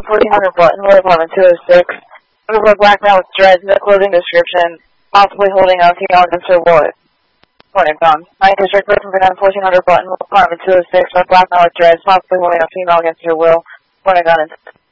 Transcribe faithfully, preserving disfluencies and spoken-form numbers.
fourteen hundred Buttonwood, apartment two oh six. Looking for a black man with dreads, no clothing description, possibly holding a female against her will. Reporting gone. ninth District, looking for fourteen hundred Buttonwood, apartment two oh six, for a black man with dreads, possibly holding a female against her will. Reporting gone.